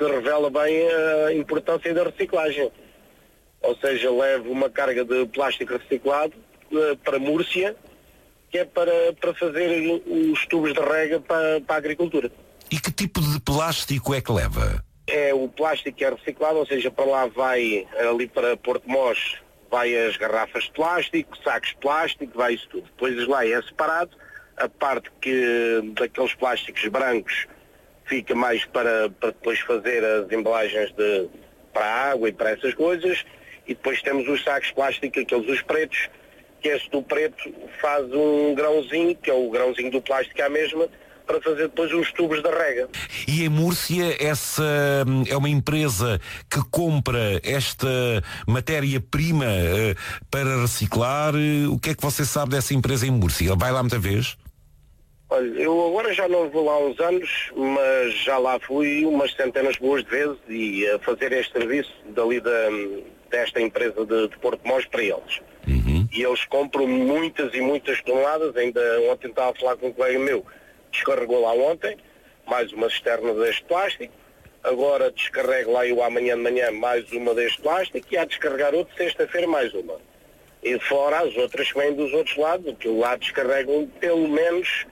que revela bem a importância da reciclagem. Ou seja, levo uma carga de plástico reciclado para Múrcia, que é para fazer os tubos de rega para a agricultura. E que tipo de plástico é que leva? É o plástico que é reciclado, ou seja, para lá vai, ali para Porto Mós, vai as garrafas de plástico, sacos de plástico, vai isso tudo. Depois lá é separado, a parte daqueles plásticos brancos fica mais para depois fazer as embalagens para a água e para essas coisas, e depois temos os sacos de plástico, aqueles os pretos, que esse do preto faz um grãozinho, que é o grãozinho do plástico à mesma, para fazer depois os tubos da rega. E em Múrcia, essa é uma empresa que compra esta matéria-prima para reciclar. O que é que você sabe dessa empresa em Múrcia? Vai lá muita vez? Olha, eu agora já não vou lá há uns anos, mas já lá fui umas centenas boas de vezes e a fazer este serviço desta empresa de Porto Mós para eles. Uhum. E eles compram muitas e muitas toneladas. Ainda ontem estava a falar com um colega meu, descarregou lá ontem, mais uma cisterna deste plástico. Agora descarrego lá eu amanhã de manhã mais uma deste plástico e há de descarregar outro sexta-feira mais uma. E fora as outras que vêm dos outros lados, que lá descarregam pelo menos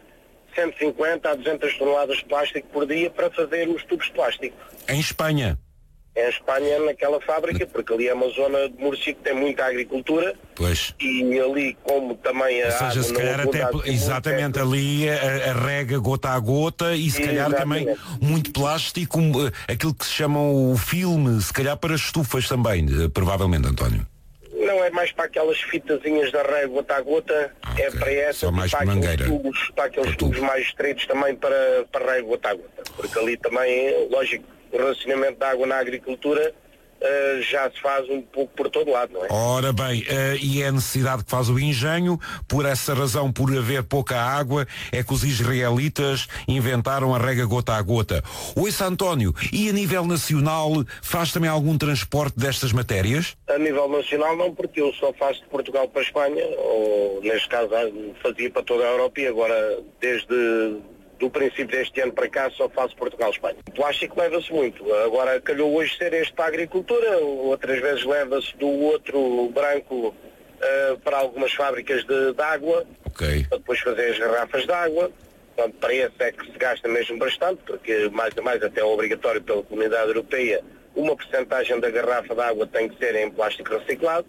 150 a 200 toneladas de plástico por dia para fazer os tubos de plástico. Em Espanha? Em Espanha, naquela fábrica, porque ali é uma zona de Múrcia que tem muita agricultura. Pois. E ali, como também Ou seja, se calhar até exatamente ali a rega gota a gota e se calhar também muito plástico, aquilo que se chama o filme, se calhar para estufas também, provavelmente, António. Não, é mais para aquelas fitazinhas da rega gota a gota, okay. É para essa, só mais para aqueles tubos mais estreitos também para a rega gota a gota, porque ali também, lógico, o racionamento de água na agricultura já se faz um pouco por todo lado, não é? Ora bem, e é a necessidade que faz o engenho, por essa razão, por haver pouca água, é que os israelitas inventaram a rega gota a gota. Ouça, António, e a nível nacional faz também algum transporte destas matérias? A nível nacional não, porque eu só faço de Portugal para a Espanha, ou neste caso fazia para toda a Europa e agora do princípio deste ano para cá só faço Portugal-Espanha. O plástico leva-se muito. Agora calhou hoje ser este para a agricultura, outras vezes leva-se do outro branco para algumas fábricas de água, okay. Para depois fazer as garrafas de água. Portanto, para esse é que se gasta mesmo bastante, porque mais a mais até é obrigatório pela Comunidade Europeia, uma percentagem da garrafa de água tem que ser em plástico reciclado.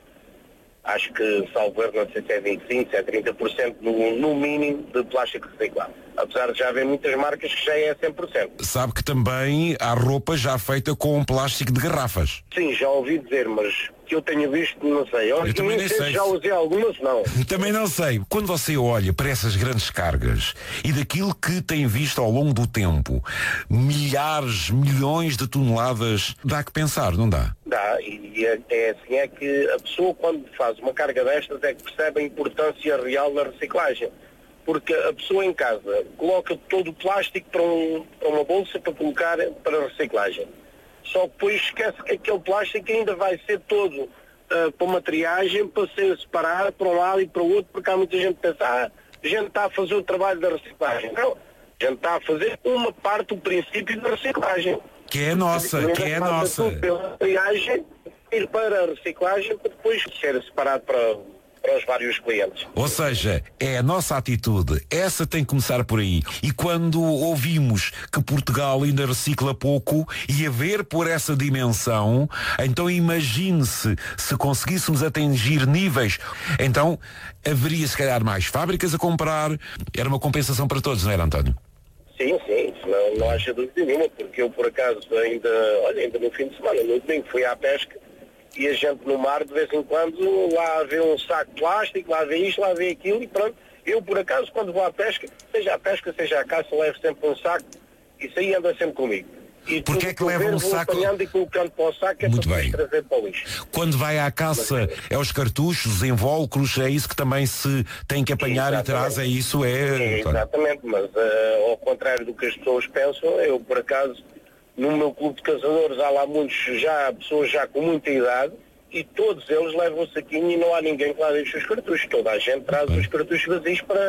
Acho que, salvo erro, não sei se é 25%, se é 30% no mínimo de plástico reciclado. Apesar de já haver muitas marcas que já é 100%. Sabe que também há roupa já feita com plástico de garrafas. Sim, já ouvi dizer, mas que eu tenha visto, não sei. Eu também nem sei. Já usei algumas, não. Também não sei. Quando você olha para essas grandes cargas e daquilo que tem visto ao longo do tempo, milhares, milhões de toneladas, dá que pensar, não dá? Dá, e é que a pessoa quando faz uma carga destas é que percebe a importância real da reciclagem. Porque a pessoa em casa coloca todo o plástico para uma bolsa para colocar para reciclagem. Só que depois esquece que aquele plástico ainda vai ser todo para materiagem, para ser separado para um lado e para o outro, porque há muita gente que pensa, a gente está a fazer o trabalho da reciclagem. Não, a gente está a fazer uma parte do princípio da reciclagem. Que é nossa, que é nossa. Pela materiagem, ir para a reciclagem para depois ser separado para os vários clientes. Ou seja, é a nossa atitude, essa tem que começar por aí. E quando ouvimos que Portugal ainda recicla pouco e a ver por essa dimensão, então imagine-se se conseguíssemos atingir níveis, então haveria se calhar mais fábricas a comprar, era uma compensação para todos, não era, António? Sim, não haja dúvida nenhuma, porque eu por acaso ainda no fim de semana, no domingo fui à pesca, e a gente no mar, de vez em quando, lá vê um saco de plástico, lá vê isto, lá vê aquilo, e pronto. Eu, por acaso, quando vou à pesca, seja a caça, levo sempre um saco, isso aí anda sempre comigo. E porque é que leva um saco? E colocando para o saco, muito para bem. Trazer para o lixo. Quando vai à caça, é os cartuchos, os invólucros, é isso que também se tem que apanhar. Exatamente. E traz, é isso, é... Exatamente, mas ao contrário do que as pessoas pensam, eu, por acaso, no meu clube de caçadores há lá pessoas já com muita idade e todos eles levam o saquinho e não há ninguém que lá deixe os cartuchos. Toda a gente traz os cartuchos vazios para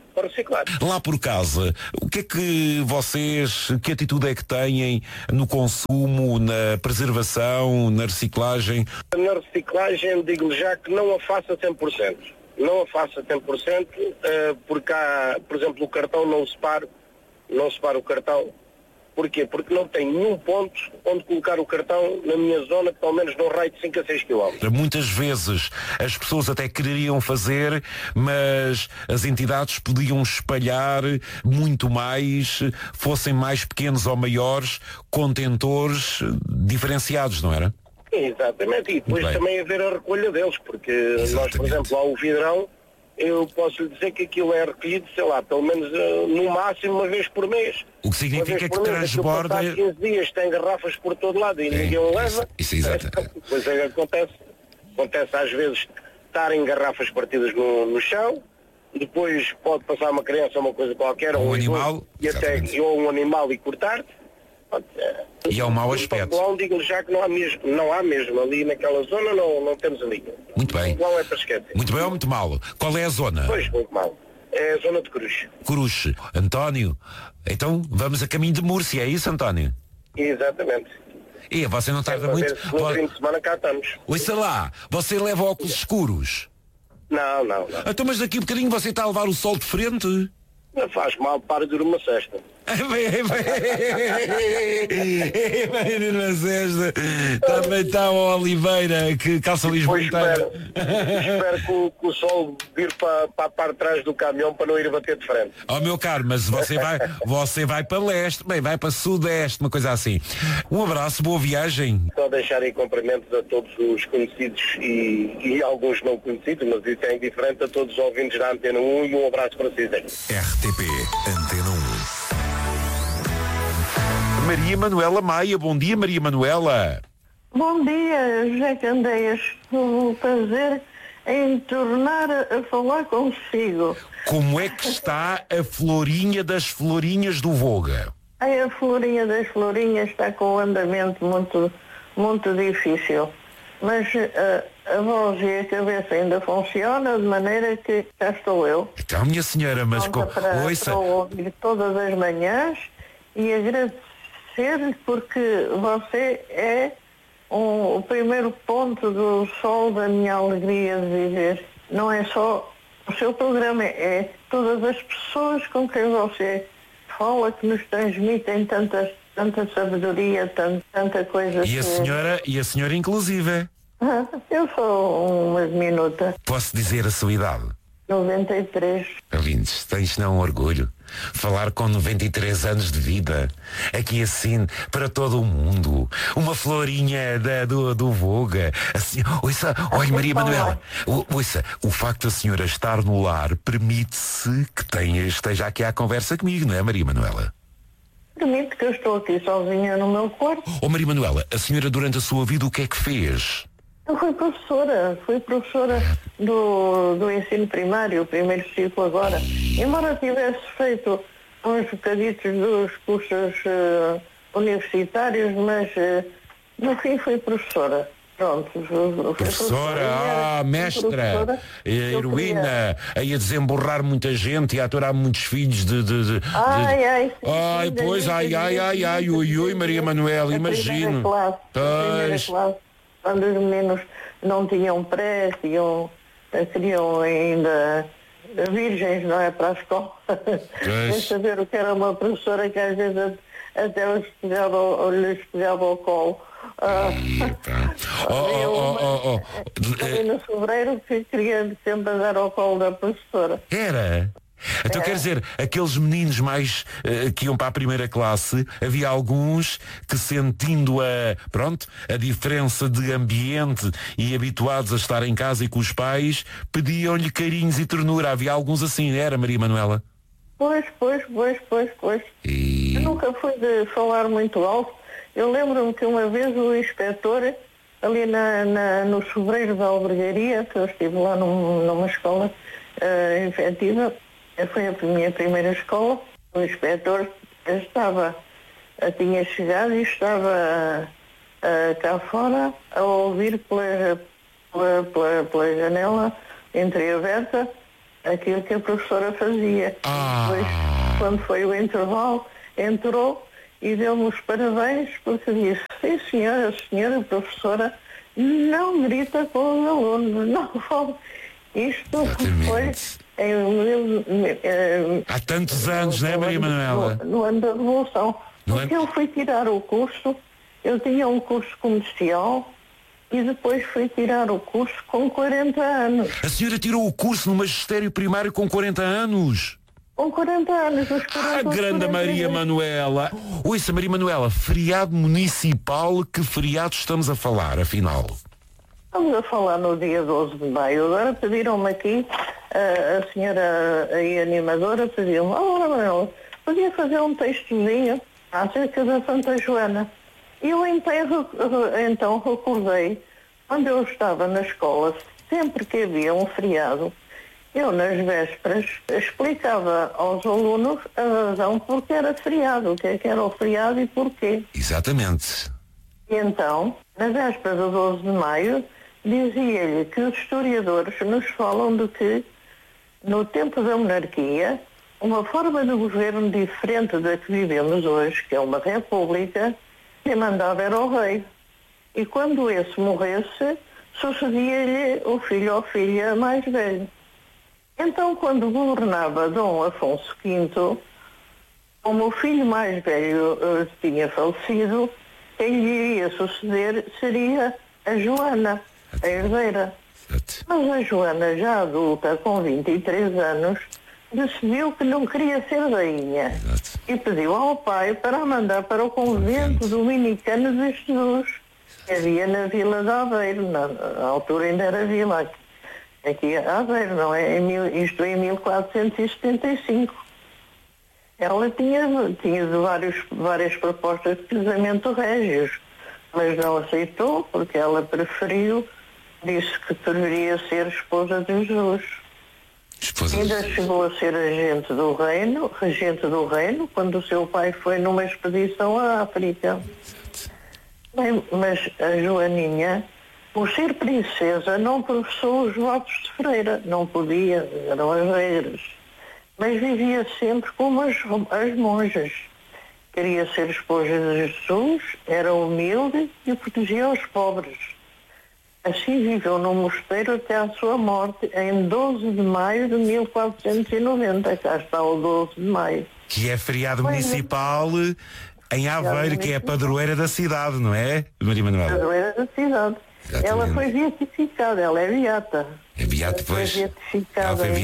para reciclar. Lá por casa, o que é que vocês, que atitude é que têm no consumo, na preservação, na reciclagem? Na reciclagem, digo-lhe já que não a faço a 100%. Não a faço a 100%, porque há, por exemplo, o cartão não separo o cartão. Porquê? Porque não tem nenhum ponto onde colocar o cartão na minha zona, pelo menos num raio de 5 a 6 km. Muitas vezes as pessoas até quereriam fazer, mas as entidades podiam espalhar muito mais, fossem mais pequenos ou maiores, contentores diferenciados, não era? Exatamente, e depois também haver a recolha deles, porque nós, por exemplo, lá o vidrão, eu posso lhe dizer que aquilo é recolhido, sei lá, pelo menos no máximo uma vez por mês. O que significa que transborda... Passado 15 dias tem garrafas por todo lado e ninguém o leva. Isso exato. Depois acontece às vezes estarem garrafas partidas no chão, depois pode passar uma criança ou uma coisa qualquer, ou um animal, ou um animal e cortar. E é um mau aspecto. O digo-lhe já que não há mesmo ali naquela zona, não temos ali. Muito bem. O é para esquecer. Muito bem ou muito mal? Qual é a zona? Pois, muito mal. É a zona de Cruz. Cruz. António, então vamos a caminho de Múrcia, é isso, António? Exatamente. E você não tarda muito? No fim de semana cá estamos. Ouça lá, você leva óculos escuros? Não. Então, mas daqui a bocadinho você está a levar o sol de frente? Não faz mal, para de dormir uma cesta. Na cesta. Também está o Oliveira que calça Lisboa inteira. Espero que o sol vir para a parte de trás do caminhão para não ir bater de frente. Oh meu caro, mas você vai para leste, bem, vai para sudeste, uma coisa assim. Um abraço, boa viagem. Só deixar aí cumprimentos a todos os conhecidos e alguns não conhecidos, mas isso é indiferente, a todos os ouvintes da Antena 1 e um abraço para vocês. RTP Antena 1. Maria Manuela Maia, bom dia Maria Manuela. Bom dia, José Candeias. O prazer em tornar a falar consigo. Como é que está a florinha das florinhas do Voga? A florinha das florinhas está com um andamento muito difícil. Mas a voz e a cabeça ainda funcionam, de maneira que cá estou eu. Então, minha senhora, mas para ouvir todas as manhãs e agradecer-lhe porque você é o primeiro ponto do sol da minha alegria de viver. Não é só o seu programa, é todas as pessoas com quem você fala que nos transmitem tanta sabedoria, tanta coisa. E a senhora inclusive? Eu sou uma diminuta. Posso dizer a sua idade? 93. Ouvintes, tens não um orgulho? Falar com 93 anos de vida, aqui assim, para todo o mundo. Uma florinha do Voga. Assim, ouça, olha Maria Manuela, ouça, o facto da senhora estar no lar permite-se que esteja aqui à conversa comigo, não é Maria Manuela? Permite que eu estou aqui sozinha no meu quarto. Maria Manuela, a senhora durante a sua vida o que é que fez? Eu fui professora do ensino primário, o primeiro ciclo agora. Embora tivesse feito uns bocaditos dos cursos universitários, mas no fim fui professora. Pronto. Professora, mestra, heroína, aí a desemborrar muita gente e a aturar muitos filhos ui, Maria Manuela, imagino. Primeira classe, quando os meninos não tinham pré, queriam ainda virgens, não é, para a escola. Sem saber o que era uma professora que às vezes até lhes pegava ao colo. Ali no fevereiro que queria sempre andar ao colo da professora. Era? Então quer dizer, aqueles meninos mais que iam para a primeira classe, havia alguns que sentindo a diferença de ambiente e habituados a estar em casa e com os pais, pediam-lhe carinhos e ternura. Havia alguns assim, era Maria Manuela? Pois. Eu nunca fui de falar muito alto. Eu lembro-me que uma vez o inspetor, ali no sobreiro da albergaria, que eu estive lá numa escola efetiva, foi a minha primeira escola, o inspetor tinha chegado e estava cá fora a ouvir pela janela entreaberta aquilo que a professora fazia. Depois, quando foi o intervalo, entrou e deu-me os parabéns, porque disse: sim senhora, a senhora professora não grita com os alunos, não fala. Isto foi há tantos anos, não é, Maria Manuela? No ano da Revolução. Porque eu fui tirar o curso, eu tinha um curso comercial e depois fui tirar o curso com 40 anos. A senhora tirou o curso no magistério primário com 40 anos? Com 40 anos, os 40 grande Maria Manuela. Ouça, Maria Manuela, feriado municipal, que feriado estamos a falar, afinal? Estamos a falar no dia 12 de maio. Agora pediram-me aqui, a senhora aí animadora pediu-me: Manuela, podia fazer um textozinho acerca da Santa Joana. E eu então recordei, quando eu estava na escola, sempre que havia um feriado, eu nas vésperas explicava aos alunos a razão porque era feriado, o que era o feriado e porquê. Exatamente. E então, na véspera do 12 de maio, dizia-lhe que os historiadores nos falam de que, no tempo da monarquia, uma forma de governo diferente da que vivemos hoje, que é uma república, quem mandava era o rei. E quando esse morresse, sucedia-lhe o filho ou filha mais velho. Então, quando governava Dom Afonso V, como o filho mais velho tinha falecido, quem lhe iria suceder seria a Joana, a herdeira. Mas a Joana, já adulta, com 23 anos, decidiu que não queria ser rainha. E pediu ao pai para a mandar para o convento dominicano de Jesus, que havia na Vila de Aveiro. Na altura ainda era vila. Aqui Aveiro, não é? Isto em 1475. Ela tinha várias propostas de casamento régios, mas não aceitou porque ela preferiu, disse que preferia ser esposa de Jesus. Ainda chegou a ser regente do reino, quando o seu pai foi numa expedição à África. Bem, mas a Joaninha, por ser princesa, não professou os votos de freira, não podia, eram as regras. Mas vivia sempre como as monjas. Queria ser esposa de Jesus, era humilde e protegia os pobres. Assim viveu no mosteiro até à sua morte, em 12 de maio de 1490. Cá está o 12 de maio. Que é feriado municipal em Aveiro, que é a padroeira da cidade, não é, Maria Manuela? Padroeira da cidade. Exatamente. Ela foi beatificada, ela é beata. É beata, pois. Foi beatificada em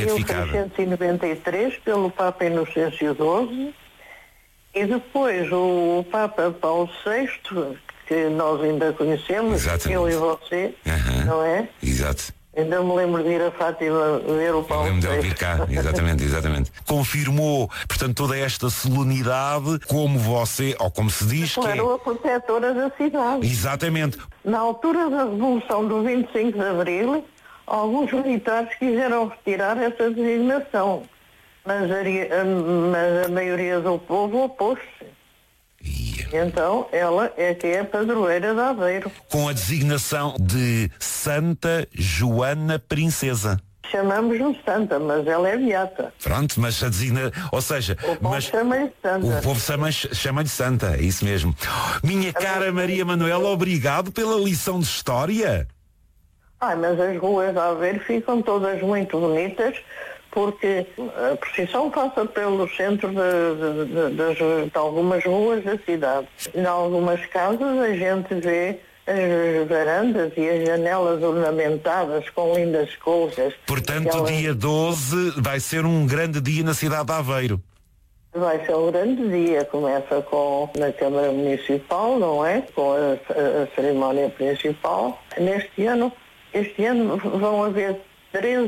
1693 pelo Papa Inocêncio XII e depois o Papa Paulo VI, que nós ainda conhecemos, exatamente, eu e você, não é? Exato. Ainda me lembro de ir a Fátima ver o Paulo VI. Lembro de ouvir cá, exatamente. Confirmou, portanto, toda esta solenidade, como você, ou como se diz, que é a protetora da cidade. Exatamente. Na altura da Revolução do 25 de Abril, alguns militares quiseram retirar essa designação, mas a maioria do povo opôs-se. Então, ela é que é a padroeira de Aveiro. Com a designação de Santa Joana Princesa. Chamamos-nos Santa, mas ela é beata. Pronto, mas a designa... Ou seja... O povo chama-lhe Santa. O povo chama-lhe Santa, é isso mesmo. Minha cara Maria Manuela, obrigado pela lição de história. Mas as ruas de Aveiro ficam todas muito bonitas, porque a procissão passa pelo centro de algumas ruas da cidade. Em algumas casas a gente vê as varandas e as janelas ornamentadas com lindas coisas. Portanto, dia 12 vai ser um grande dia na cidade de Aveiro. Vai ser um grande dia. Começa na Câmara Municipal, não é? Com a cerimónia principal. Este ano vão haver 13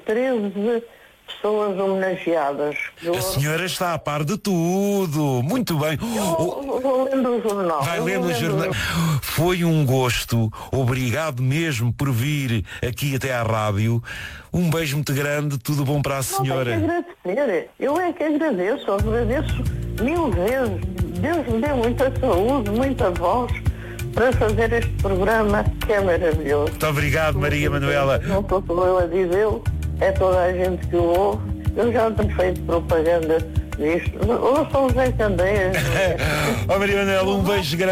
pessoas homenageadas. A senhora está a par de tudo. Muito bem. Vou lendo o jornal. Vai lendo o jornal. Foi um gosto. Obrigado mesmo por vir aqui até à rádio. Um beijo muito grande. Tudo bom para a senhora. Eu é que agradeço. Agradeço 1000 vezes. Deus me dê muita saúde, muita voz para fazer este programa que é maravilhoso. Muito obrigado, Maria Manuela. Não estou eu a dizê-lo. é toda a gente que o ouve. Eu já tenho feito propaganda disto. Ouçam o Zé Candeias. Maria Manuela, um beijo grande.